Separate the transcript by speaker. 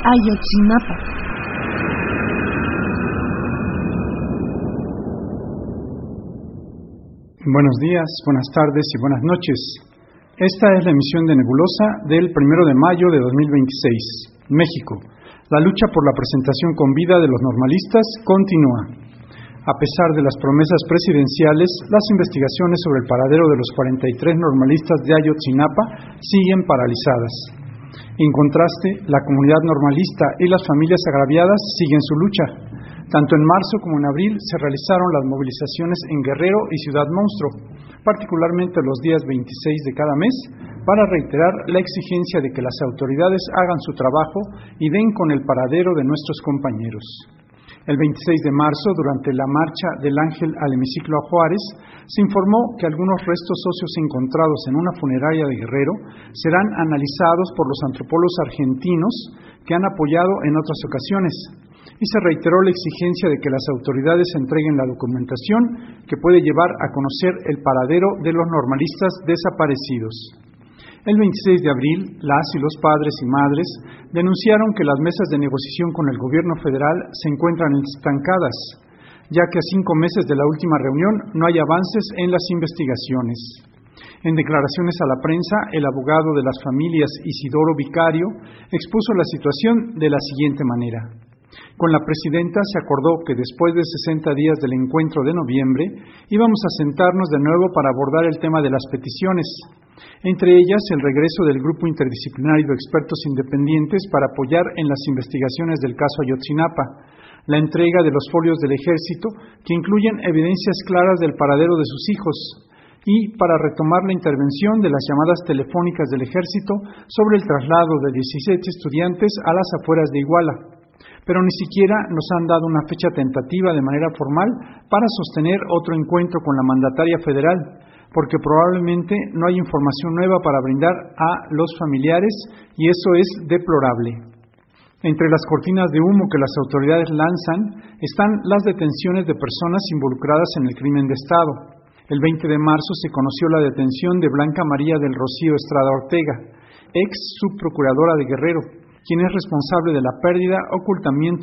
Speaker 1: Ayotzinapa.
Speaker 2: Buenos días, buenas tardes y buenas noches. Esta es la emisión de Nebulosa del 1 de mayo de 2026, México. La lucha por la presentación con vida de los normalistas continúa. A pesar de las promesas presidenciales, las investigaciones sobre el paradero de los 43 normalistas de Ayotzinapa siguen paralizadas. En contraste, la comunidad normalista y las familias agraviadas siguen su lucha. Tanto en marzo como en abril se realizaron las movilizaciones en Guerrero y Ciudad Monstruo, particularmente los días 26 de cada mes, para reiterar la exigencia de que las autoridades hagan su trabajo y den con el paradero de nuestros compañeros. El 26 de marzo, durante la marcha del Ángel al hemiciclo a Juárez, se informó que algunos restos óseos encontrados en una funeraria de Guerrero serán analizados por los antropólogos argentinos que han apoyado en otras ocasiones, y se reiteró la exigencia de que las autoridades entreguen la documentación que puede llevar a conocer el paradero de los normalistas desaparecidos. El 26 de abril, las y los padres y madres denunciaron que las mesas de negociación con el gobierno federal se encuentran estancadas, ya que a 5 meses de la última reunión no hay avances en las investigaciones. En declaraciones a la prensa, el abogado de las familias, Isidoro Vicario, expuso la situación de la siguiente manera. Con la presidenta se acordó que después de 60 días del encuentro de noviembre íbamos a sentarnos de nuevo para abordar el tema de las peticiones, entre ellas el regreso del grupo interdisciplinario de expertos independientes para apoyar en las investigaciones del caso Ayotzinapa, la entrega de los folios del Ejército que incluyen evidencias claras del paradero de sus hijos, y para retomar la intervención de las llamadas telefónicas del Ejército sobre el traslado de 17 estudiantes a las afueras de Iguala. Pero ni siquiera nos han dado una fecha tentativa de manera formal para sostener otro encuentro con la mandataria federal, porque probablemente no hay información nueva para brindar a los familiares y eso es deplorable. Entre las cortinas de humo que las autoridades lanzan están las detenciones de personas involucradas en el crimen de Estado. El 20 de marzo se conoció la detención de Blanca María del Rocío Estrada Ortega, ex subprocuradora de Guerrero, quien es responsable de la pérdida, ocultamiento